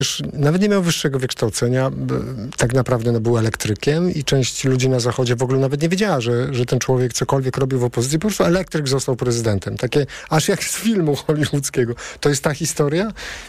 nawet nie miał wyższego wykształcenia, tak naprawdę był elektrykiem i część ludzi na Zachodzie w ogóle nawet nie wiedziała, że ten człowiek cokolwiek robił w opozycji. Po prostu elektryk został prezydentem. Takie aż jak z filmu hollywoodzkiego. To jest ta historia?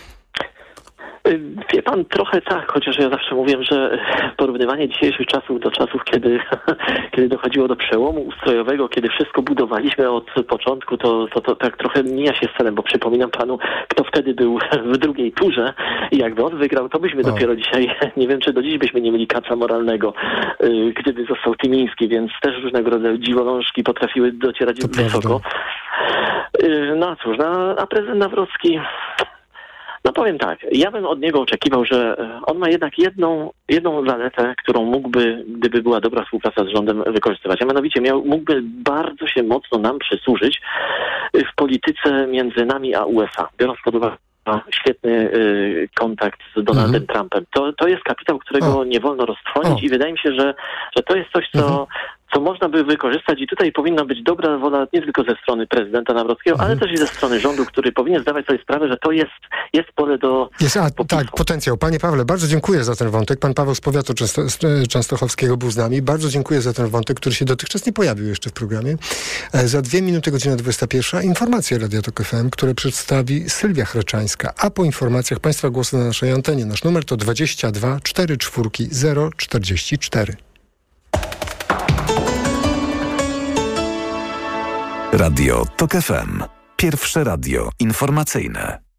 Wie pan, trochę tak, chociaż ja zawsze mówię, że porównywanie dzisiejszych czasów do czasów, kiedy dochodziło do przełomu ustrojowego, kiedy wszystko budowaliśmy od początku, to tak trochę mija się z celem, bo przypominam panu, kto wtedy był w drugiej turze i jakby on wygrał, to byśmy dopiero dzisiaj, nie wiem, czy do dziś byśmy nie mieli kaca moralnego, gdyby został Tymiński, więc też różnego rodzaju dziwolążki potrafiły docierać wysoko. No a cóż, a prezydent Nawrocki... No powiem tak, ja bym od niego oczekiwał, że on ma jednak jedną zaletę, którą mógłby, gdyby była dobra współpraca z rządem, wykorzystywać. A mianowicie mógłby bardzo się mocno nam przysłużyć w polityce między nami a USA. Biorąc pod uwagę świetny kontakt z Donaldem Trumpem. To jest kapitał, którego nie wolno roztrwonić i wydaje mi się, że to jest coś, co można by wykorzystać i tutaj powinna być dobra wola nie tylko ze strony prezydenta Nawrockiego, ale też i ze strony rządu, który powinien zdawać sobie sprawę, że to jest pole do tak, potencjał. Panie Pawle, bardzo dziękuję za ten wątek. Pan Paweł z powiatu częstochowskiego był z nami. Bardzo dziękuję za ten wątek, który się dotychczas nie pojawił jeszcze w programie. Za 2 minuty, godzina 21. Informacje Radia Tok FM, które przedstawi Sylwia Chraczańska. A po informacjach Państwa głosy na naszej antenie. Nasz numer to 22 44 044. Radio Tok FM. Pierwsze radio informacyjne.